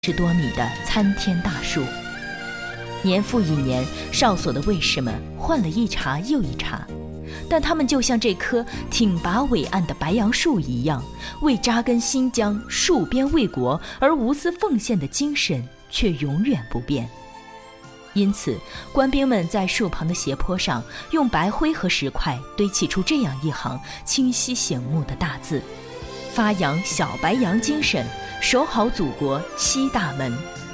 10多米的参天大树。年复一年，哨所的卫士们换了一茬又一茬，但他们就像这棵挺拔伟岸的白杨树一样，为扎根新疆、戍边卫国而无私奉献的精神却永远不变。因此，官兵们在树旁的斜坡上用白灰和石块堆砌出这样一行清晰醒目的大字：发扬小白杨精神，守好祖国西大门。